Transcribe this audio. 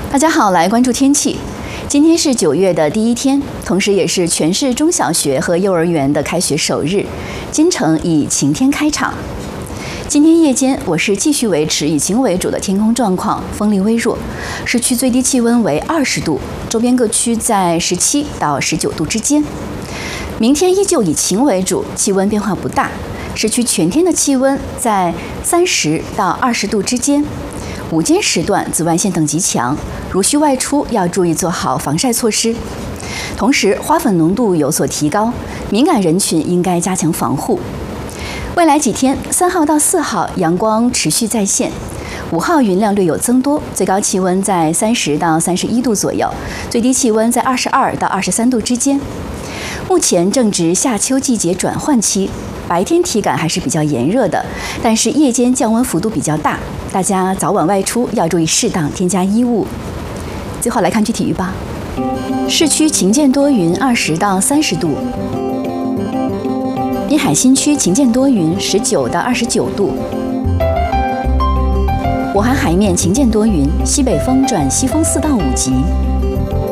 大家好，来关注天气。今天是9月的第一天，同时也是全市中小学和幼儿园的开学首日。京城以晴天开场。今天夜间，我市继续维持以晴为主的天空状况，风力微弱。市区最低气温为20度，周边各区在17到19度之间。明天依旧以晴为主，气温变化不大。市区全天的气温在30到20度之间。午间时段紫外线等级强，如需外出要注意做好防晒措施。同时，花粉浓度有所提高，敏感人群应该加强防护。未来几天，3号到4号阳光持续在线，5号云量略有增多，最高气温在30到31度左右，最低气温在22到23度之间。目前正值夏秋季节转换期，白天体感还是比较炎热的，但是夜间降温幅度比较大，大家早晚外出要注意适当添加衣物。最后来看具体预报：市区晴间多云，20到30度；滨海新区晴间多云，19到29度；渤海海面晴间多云，西北风转西风4到5级。